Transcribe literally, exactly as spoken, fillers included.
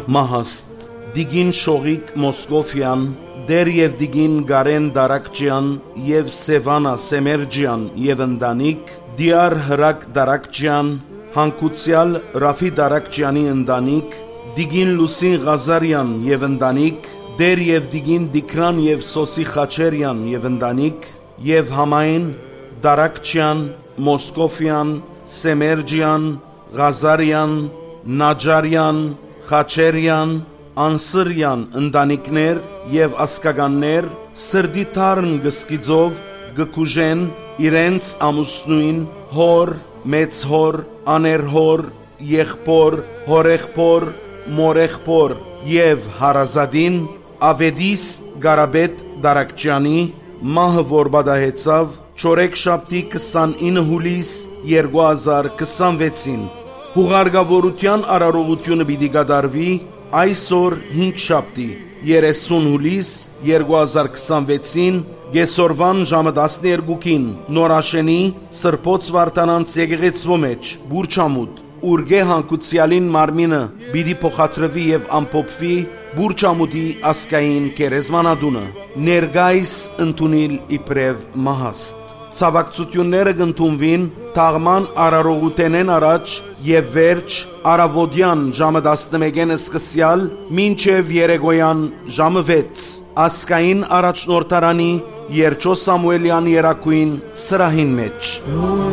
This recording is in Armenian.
Մահաստ Դիգին Շողիկ Մոսկովյան Դեր եւ Դիգին Գարեն Դարակջյան եւ Սևանա Սեմերջյան եւ ընտանիք Դիար Հրակ Դարակջյան Հանկուցյալ Ռաֆի Դարակջյանի ընտանիք Դիգին Լուսին Ղազարյան եւ ընտանիք Դեր եւ Դիգին Դիկրան եւ Սոսի Խաչերյան եւ ընտանիք եւ համայն Դարակջյան Մոսկովյան Սեմերջյան Ղազարյան Նաջարյան Խաչերյան Անսրյան ընտանիքներ եւ ասկագաններ սրդի թարն գսկիձով գկուժեն իրենց ամուսնուին հոր մեծ հոր աներհոր եղբոր հորեղբոր մորեղբոր եւ հարազադին Ավեդիս Գարաբետ Դարակջյանի մահը որ բադահեցավ չորեքշաբթի քսանինը հուլիս երկու հազար քսանվեցին հուղարգավորության արարողությունը պիտի կատարվի այսօր հինգշաբթի երեսուն հուլիս երկու հազար քսանվեցին գեսորվան ժամը տասներկուին նորաշենի սրբոց վարդանանց եկեղեցվո մեջ բուրչամուտ ուրգե հանկուցյալին մարմինը պիտի փոխադրվի եւ ամփոփվի բուրչամուտի ասկային կերեզմանադունը ներգայիս ընդունել իբրև մահաստ ցավակցությունները կընդունվին թաղման արարողութենեն առաջ եւ վերջ արավոդյան ժամը տասնմեկին սկսյալ մինչեւ երեգոյան ժամը վեց ասկային առաջնորդարանի Երջո Սամուելյան երակույն սրահին մեջ